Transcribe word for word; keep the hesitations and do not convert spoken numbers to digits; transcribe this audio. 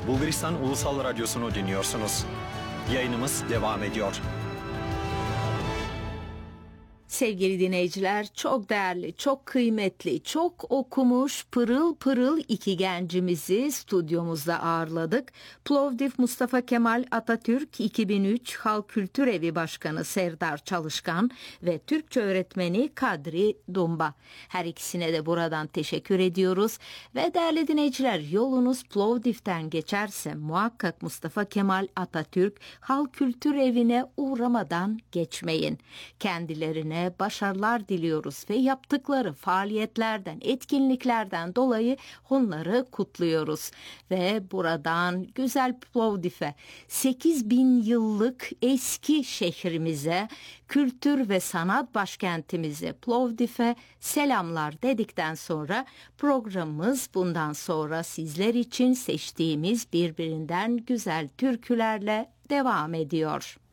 Bulgaristan Ulusal Radyosu'nu dinliyorsunuz. Yayınımız devam ediyor. Sevgili dinleyiciler, çok değerli, çok kıymetli, çok okumuş, pırıl pırıl iki gencimizi stüdyomuzda ağırladık. Plovdiv Mustafa Kemal Atatürk iki bin üç Halk Kültür Evi Başkanı Serdar Çalışkan ve Türkçe öğretmeni Kadri Dumba. Her ikisine de buradan teşekkür ediyoruz. Ve değerli dinleyiciler, yolunuz Plovdiv'den geçerse muhakkak Mustafa Kemal Atatürk Halk Kültür Evi'ne uğramadan geçmeyin. Kendilerine başarılar diliyoruz ve yaptıkları faaliyetlerden, etkinliklerden dolayı onları kutluyoruz. Ve buradan güzel Plovdiv'e, sekiz bin yıllık eski şehrimize, kültür ve sanat başkentimize Plovdiv'e selamlar dedikten sonra programımız bundan sonra sizler için seçtiğimiz birbirinden güzel türkülerle devam ediyor.